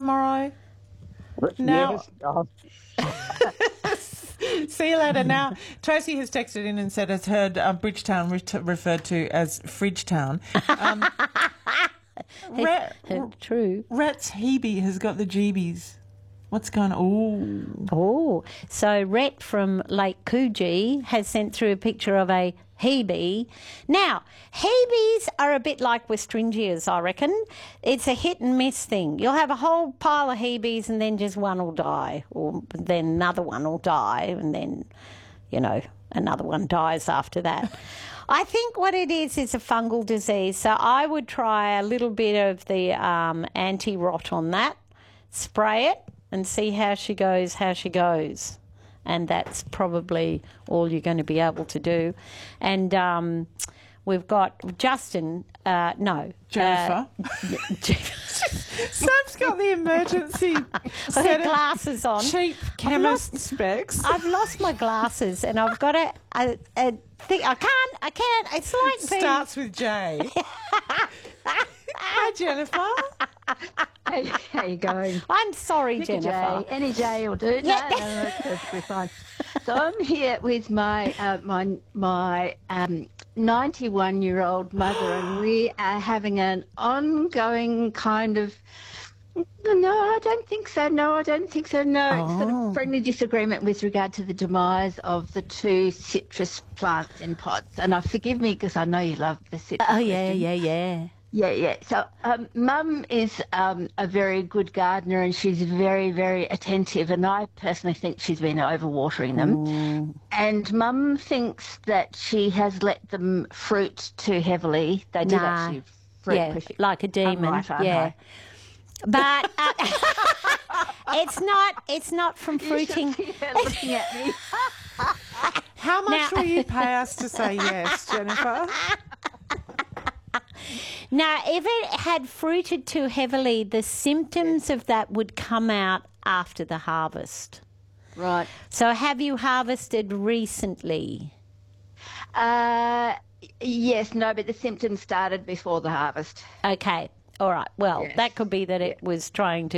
tomorrow? Now, see you later. Now, Tracy has texted in and said has heard Bridgetown referred to as Fridgetown. True. Rat's Hebe has got the jeebies. What's going on? Oh, so Rhett from Lake Coogee has sent through a picture of a Hebe. Now, Hebes are a bit like Westringias, I reckon. It's a hit and miss thing. You'll have a whole pile of Hebes and then just one will die, or then another one will die, and then, another one dies after that. I think what it is a fungal disease. So I would try a little bit of the anti-rot on that, spray it, and see how she goes. And that's probably all you're going to be able to do. And we've got Justin, Jennifer. Sam's got the emergency set of glasses on. Cheap chemist specs. I've lost my glasses and I've got a thing. I can't. It's like being... Starts with J. Hi, Jennifer. How you going? I'm sorry, Pick Jennifer. A J. Any J will do. Yeah. No, that's perfectly fine. So I'm here with my 91-year-old mother, and we are having an ongoing kind of. No, I don't think so. No, it's sort of friendly disagreement with regard to the demise of the 2 citrus plants in pots. And forgive me because I know you love the citrus. Oh, yeah. Yeah. So Mum is a very good gardener and she's very, very attentive, and I personally think she's been overwatering them. And Mum thinks that she has let them fruit too heavily. They did actually fruit pretty like a demon. Right. But it's not from fruiting. Looking at me. How much will you pay us to say yes, Jennifer? Now, if it had fruited too heavily, the symptoms of that would come out after the harvest. Right. So have you harvested recently? Yes, no, but the symptoms started before the harvest. Okay. All right. Well, Yes. that could be that it was trying to